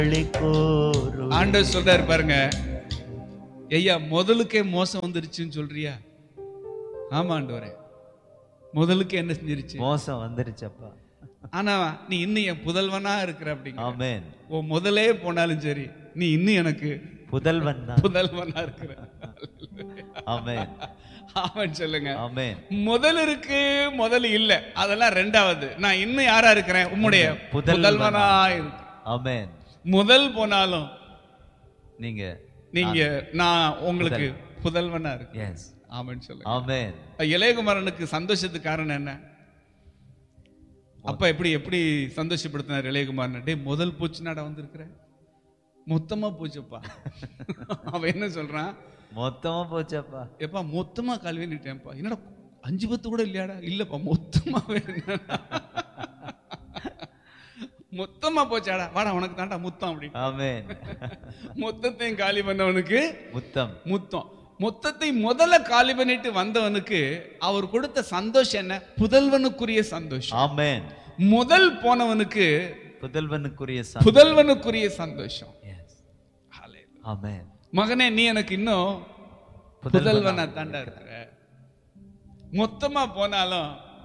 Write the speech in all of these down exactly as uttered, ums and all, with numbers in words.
ஆண்டவர் சொல்றாரு பாருங்க, ஐயா முதலுக்கே மோசம் வந்துருச்சுன்னு சொல்றியா? ஆமா ஆண்டவரே, முதலுக்கு என்ன செஞ்சிருச்சு? மோசம் வந்துருச்சப்பா. ஆனா நீ இன்னும் என் புதல்வனா இருக்கிற அப்படிங்க. ஆமென். ஓ முதலே போனாலும் சரி, நீ இன்னும் எனக்கு புதல்வன் தான். புதல்வனா இருக்கிற. ஆமென். ஆமென் சொல்லுங்க. ஆமென். முதல் இருக்கு, முதல் இல்ல, அதெல்லாம் ரெண்டாவது. நான் இன்னும் யாரா இருக்கிறேன்? உம்முடைய புதல்வனா இருக்கு. ஆமென். முதல் போனாலும் நீங்க நீங்க நான் உங்களுக்கு புதல்வனா இருக்கு. எஸ். ஆமென் சொல்லுங்க. ஆமென். இளையகுமாரனுக்கு சந்தோஷத்துக்கு காரணம் என்ன? அப்ப எப்படி எப்படி சந்தோஷப்படுத்தினார் இளையகுமாரன்? டே முதல் பூச்சினாடா வந்திருக்கிற, மொத்தமா போச்சப்பா. அவன் என்ன சொல்றான்? மொத்தமா போச்சப்பா. எப்பா மொத்தமா கல்வி நிட்டேன்ப்பா. என்னடா அஞ்சு பத்து கூட இல்லையாடா? இல்லப்பா மொத்தமாவே. மொத்தமா போச்சாடா, வாடா உனக்கு தாண்டா முத்தம் அப்படி. ஆமென். மொத்தத்தையும் காலி பண்ணவனுக்கு முத்தம். முத்தம். மொத்தத்தை முதல்ல காலி பண்ணிட்டு வந்தவனுக்கு அவர் கொடுத்த சந்தோஷம் என்ன? புதல்வனுக்குரிய சந்தோஷம். ஆமென். முதல் போனவனுக்கு புதல்வனுக்குரிய புதல்வனுக்குரிய சந்தோஷம். ஆமென். மகனே, நீ எனக்கு இன்னும் புதல்வனா தாண்டா இருக்கிற. மொத்தமா போனாலும்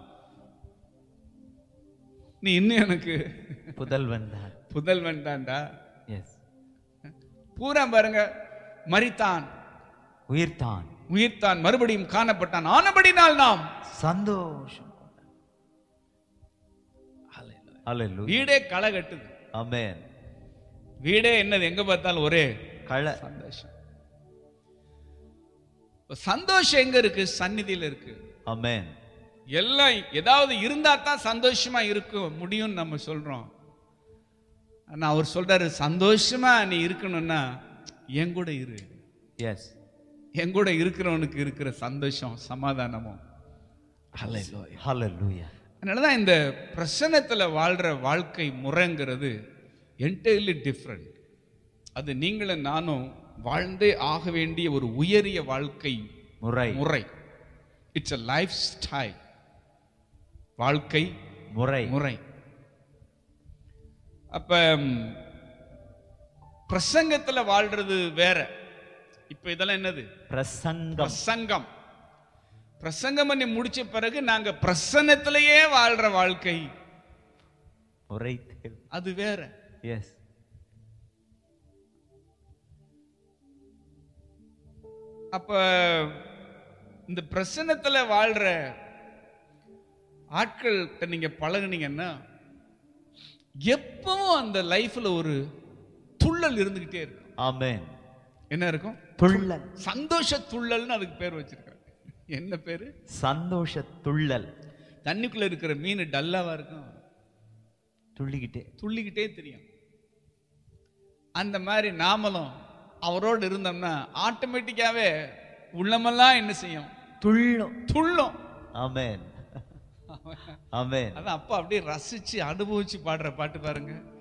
நீ இன்னும் எனக்கு புதல்வன் தான். புதல்வன் தாண்டா. எஸ். பூரா பாருங்க, மரித்தான், உயிர்த்தான், உயிர்த்தான், மறுபடியும் காணப்பட்டான், ஆனபடினால் நாம் சந்தோஷம். ஹல்லேலூயா. வீடே களை கட்டுது. ஆமென். வீடே என்னது? எங்க பார்த்தாலும் ஒரே களை. சந்தோஷம். சந்தோஷம் எங்க இருக்கு? சந்நிதியில இருக்கு. ஆமென். எல்லாம் ஏதாவது இருந்தா தான் சந்தோஷமா இருக்க முடியும் நம்ம சொல்றோம். ஆனா அவர் சொல்றாரு, சந்தோஷமா நீ இருக்கணும்னா என் கூட இரு. எஸ். என் கூட இருக்கிறவனுக்கு இருக்கிற சந்தோஷம் சமாதானமும். ஹல்லேலூயா. ஹல்லேலூயா. அதனாலதான் இந்த பிரசன்னத்துல வாழ்ற வாழ்க்கை முறைங்கிறது என்டையர்லி டிஃப்ரெண்ட். அது நீங்களும் நானும் வாழ்ந்தே ஆக வேண்டிய ஒரு உயரிய வாழ்க்கை முறை முறை இட்ஸ் a லைஃப் ஸ்டைல். வாழ்க்கை முறை முறை. அப்ப பிரசங்கத்துல வாழ்றது வேற. இப்ப இதெல்லாம் என்னது? பிரசங்கம். பிரசங்கம். பிரசங்கம் பண்ணி முடிச்ச பிறகு நாங்க பிரசன்னத்திலேயே வாழ்ற வாழ்க்கை முறை அது வேற. எஸ். அப்ப இந்த பிரசன்னத்துல வாழ்ற ஆட்கள் நீங்க பழகுனீங்கன்னா எப்பவும் அந்த லைஃப்ல ஒரு துள்ளல் இருந்துகிட்டே இருக்கும். ஆமென். என்ன இருக்கும்? துள்ளல். சந்தோஷ துள்ளல்னு அதுக்கு பேர் வச்சிருக்காங்க. என்ன பேரு? சந்தோஷ துள்ளல். தண்ணிக்குள்ள இருக்கிற மீன் டல்லாவா இருக்கும், துள்ளிக்கிட்டே துள்ளிக்கிட்டே தெரியும். அந்த மாதிரி நாமளும் அவரோடு இருந்தோம்னா ஆட்டோமேட்டிக்காவே உள்ளமெல்லாம் என்ன செய்யும்? துள்ளும். துள்ளும். ஆமென். ஆமென். அதான் அப்பா அப்படியே ரசிச்சு அனுபவிச்சு பாடுற பாட்டு பாருங்க.